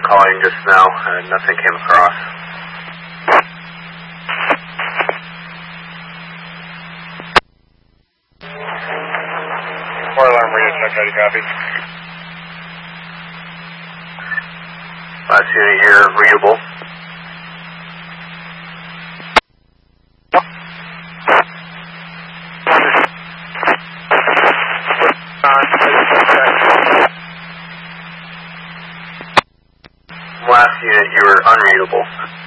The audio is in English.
tried calling just now, and nothing came across. Fire alarm radio check, how do you copy? Last unit here, readable. Last unit, you were unreadable.